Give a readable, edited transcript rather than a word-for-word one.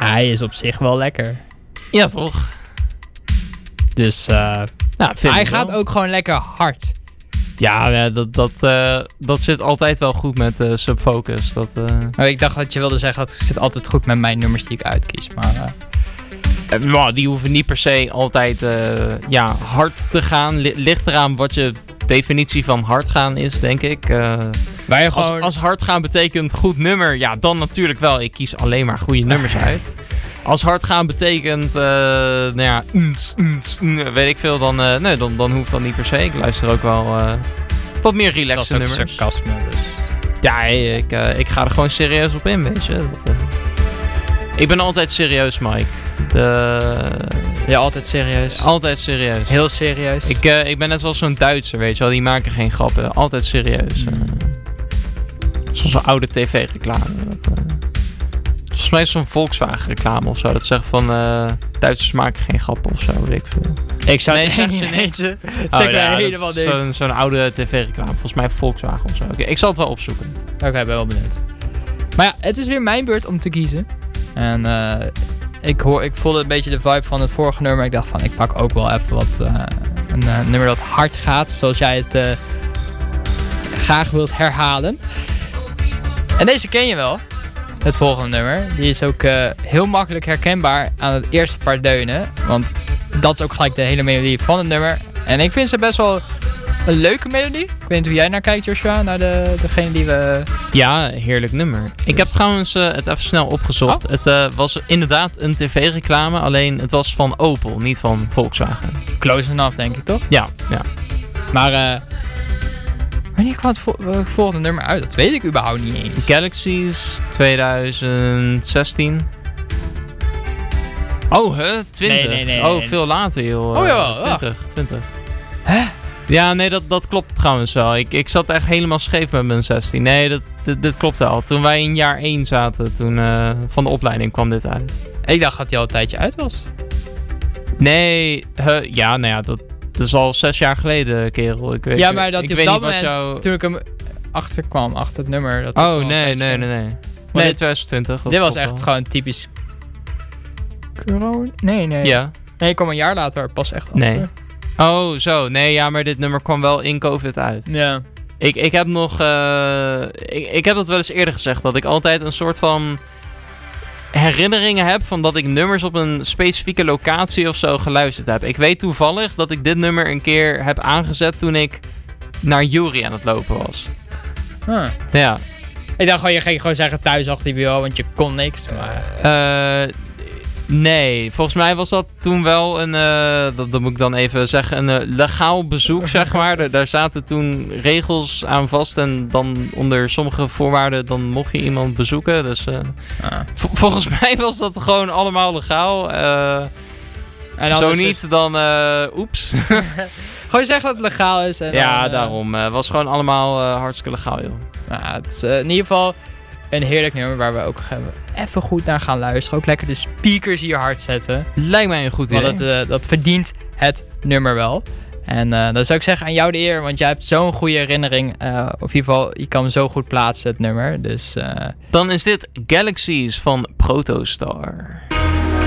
Hij is op zich wel lekker. Ja, toch? Dus hij gaat ook gewoon lekker hard. Ja, dat zit altijd wel goed met Subfocus. Ik dacht dat je wilde zeggen dat het zit altijd goed met mijn nummers die ik uitkies. Maar die hoeven niet per se altijd hard te gaan. Ligt eraan wat je definitie van hard gaan is, denk ik. Waar je gewoon... als hard gaan betekent goed nummer, ja, dan natuurlijk wel. Ik kies alleen maar goede nummers uit. Als hard gaan betekent, weet ik veel, dan hoeft dat niet per se. Ik luister ook wel wat meer relaxte nummers. Dat is ook sarcasme, dus. Ja, ik ga er gewoon serieus op in, weet je. Ik ben altijd serieus, Mike. Ja, altijd serieus. Altijd serieus. Heel serieus. Ik ben net zoals zo'n Duitser, weet je wel. Die maken geen grappen. Altijd serieus. Zoals een oude tv-reclame. Volgens mij is zo'n Volkswagen reclame of zo. Dat zeggen van Duitsers maken geen grappen of zo, weet ik veel. Ik zou het niet weten. Helemaal niks. Zo'n oude tv-reclame. Volgens mij Volkswagen of zo. Oké, ik zal het wel opzoeken. Oké, ben wel benieuwd. Maar ja, het is weer mijn beurt om te kiezen. En ik voelde een beetje de vibe van het vorige nummer. Ik dacht van, ik pak ook wel even een nummer dat hard gaat. Zoals jij het graag wilt herhalen. En deze ken je wel. Het volgende nummer. Die is ook heel makkelijk herkenbaar aan het eerste paar deunen. Want dat is ook gelijk de hele melodie van het nummer. En ik vind ze best wel een leuke melodie. Ik weet niet hoe jij naar kijkt, Joshua. Naar degene die we... Ja, heerlijk nummer. Ik heb trouwens het even snel opgezocht. Oh. Het was inderdaad een tv-reclame. Alleen het was van Opel, niet van Volkswagen. Close enough, denk ik, toch? Ja. Maar... wanneer kwam het volgende nummer uit? Dat weet ik überhaupt niet eens. Galaxies 2016. Oh, 20? Nee. Oh, veel later, joh. Oh ja, 20. Hè? Ja, nee, dat klopt trouwens wel. Ik zat echt helemaal scheef met mijn 16. Nee, dit klopt wel. Toen wij in jaar 1 zaten, van de opleiding kwam dit uit. Ik dacht dat hij al een tijdje uit was. Nee, dat is al 6 jaar geleden, kerel. Ik weet, ja, maar dat ik op weet dat niet moment, toen ik hem achter het nummer... Dat nee. Nee, 2020. Dit was echt gewoon typisch... Nee. Ja. Nee, ik kwam een jaar later pas echt achter. Nee. Oh, zo. Nee, ja, maar dit nummer kwam wel in COVID uit. Ja. Ik heb nog... ik heb dat wel eens eerder gezegd, dat ik altijd een soort van herinneringen heb van dat ik nummers op een specifieke locatie of zo geluisterd heb. Ik weet toevallig dat ik dit nummer een keer heb aangezet toen ik naar Jury aan het lopen was. Ja. Ik dacht gewoon, je ging gewoon zeggen thuis achter die bureau, want je kon niks. Maar... nee, volgens mij was dat toen wel een, dat moet ik dan even zeggen, een legaal bezoek, zeg maar. Daar zaten toen regels aan vast en dan onder sommige voorwaarden dan mocht je iemand bezoeken. Dus volgens mij was dat gewoon allemaal legaal. En zo niet, dan oeps. Gewoon zeggen dat het legaal is. En ja, dan, daarom. Was gewoon allemaal hartstikke legaal, joh. Het is in ieder geval een heerlijk nummer waar we ook even goed naar gaan luisteren. Ook lekker de speakers hier hard zetten. Lijkt mij een goed idee. Want dat verdient het nummer wel. En dan zou ik zeggen aan jou de eer, want jij hebt zo'n goede herinnering. Of in ieder geval, je kan hem zo goed plaatsen, het nummer. Dus, dan is dit Galaxies van Protostar.